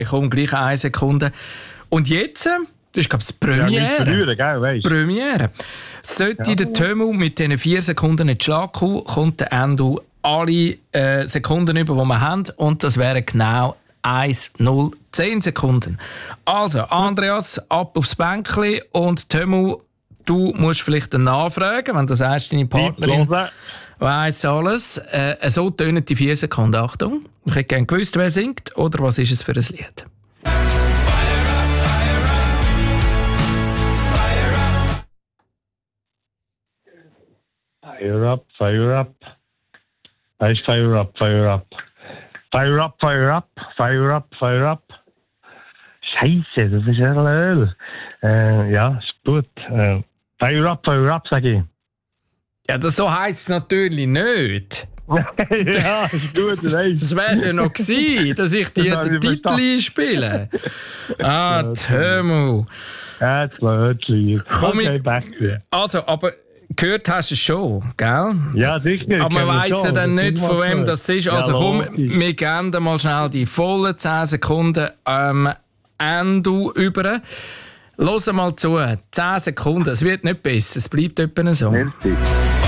Ich komme gleich 1 Sekunde. Und jetzt, das ist, glaube ich, das Premiere. Gell, Premiere. Sollte der Tömu mit diesen 4 Sekunden nicht Schlag kommen, kommt der Endo alle Sekunden über, die wir haben. Und das wären genau 10 Sekunden. Also, Andreas, ab aufs Bänkli und Tömu, du musst vielleicht nachfragen, wenn du sagst, deine Partnerin weiss alles. So tönen die 4 Sekunden. Achtung, ich hätte gerne gewusst, wer singt oder was ist es für ein Lied. Fire up, fire up. Heißt fire up, fire up. Fire up, fire up, fire up, fire up. Scheiße, das ist ja Öl. Ja, ist gut. Fire up, sag ich. Ja, das so heisst es natürlich nicht. Ja, ist gut. Das wäre es ja noch gewesen, dass ich dir den Titel einspiele. Tömu. Ja, das Lied. Also, aber gehört hast du es schon, gell? Ja, sicher. Aber man weiss ja dann nicht, von wem das ist. Also komm, wir geben mal schnell die vollen 10 Sekunden Endo über. Hör mal zu. 10 Sekunden. Es wird nicht besser. Es bleibt etwa so. Merci.